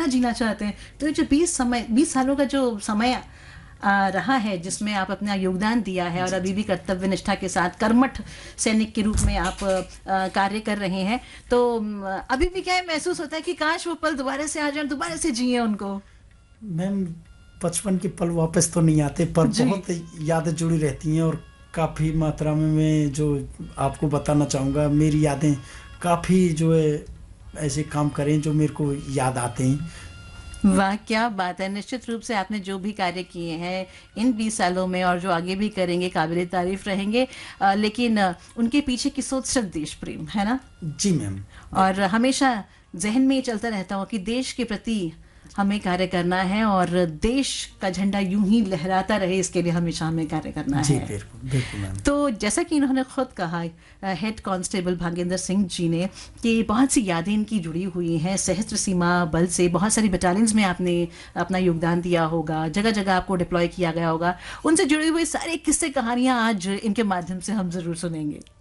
जीना चाहते हैं। तो ये जो 20 सालों का जो समय रहा है जिसमें आप अपना योगदान दिया है और अभी भी कर्तव्य निष्ठा के साथ कर्मठ सैनिक के रूप में आप कार्य कर रहे हैं, तो अभी भी क्या है महसूस होता है कि काश वो पल दोबारा से आ जाए, दोबारा से जिए उनको? मैम, बचपन के पल वापस तो नहीं आते, पर बहुत यादें जुड़ी रहती हैं और काफ़ी मात्रा में मैं जो आपको बताना चाहूँगा, मेरी यादें काफ़ी जो है ऐसे काम करें जो मेरे को याद आते हैं। वाह, क्या बात है! निश्चित रूप से आपने जो भी कार्य किए हैं इन 20 सालों में और जो आगे भी करेंगे काबिले तारीफ रहेंगे, लेकिन उनके पीछे की सोच सिर्फ देश प्रेम है ना? जी मैम। और हमेशा जहन में ये चलता रहता हो कि देश के प्रति हमें कार्य करना है और देश का झंडा यूं ही लहराता रहे, इसके लिए हमेशा हमें कार्य करना जी है। बिल्कुल बिल्कुल मैम। तो जैसा कि इन्होंने खुद कहा, हेड कांस्टेबल भागेंद्र सिंह जी ने, कि बहुत सी यादें इनकी जुड़ी हुई हैं सशस्त्र सीमा बल से। बहुत सारी बटालियंस में आपने अपना योगदान दिया होगा, जगह जगह आपको डिप्लॉय किया गया होगा। उनसे जुड़ी हुई सारी किस्से कहानियां आज इनके माध्यम से हम जरूर सुनेंगे।